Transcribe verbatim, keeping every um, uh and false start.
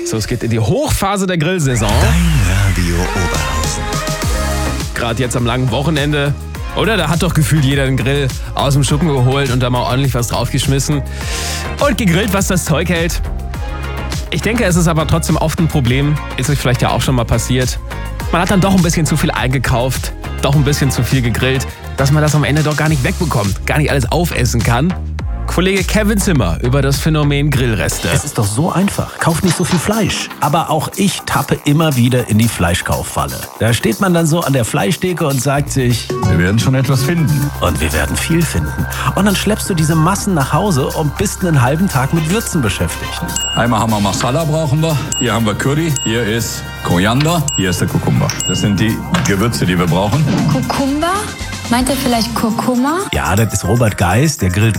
So, es geht in die Hochphase der Grillsaison. Dein Radio Oberhausen. Gerade jetzt am langen Wochenende. Oder? Da hat doch gefühlt jeder den Grill aus dem Schuppen geholt und da mal ordentlich was draufgeschmissen. Und gegrillt, was das Zeug hält. Ich denke, es ist aber trotzdem oft ein Problem. Ist euch vielleicht ja auch schon mal passiert. Man hat dann doch ein bisschen zu viel eingekauft. Doch ein bisschen zu viel gegrillt. Dass man das am Ende doch gar nicht wegbekommt. Gar nicht alles aufessen kann. Kollege Kevin Zimmer über das Phänomen Grillreste. Es ist doch so einfach. Kauf nicht so viel Fleisch. Aber auch ich tappe immer wieder in die Fleischkauffalle. Da steht man dann so an der Fleischtheke und sagt sich, wir werden schon etwas finden. Und wir werden viel finden. Und dann schleppst du diese Massen nach Hause und bist einen halben Tag mit Würzen beschäftigt. Einmal haben wir Masala brauchen wir. Hier haben wir Curry. Hier ist Koriander. Hier ist der Kurkuma. Das sind die Gewürze, die wir brauchen. Kurkuma? Meint ihr vielleicht Kurkuma? Ja, das ist Robert Geis, der grillt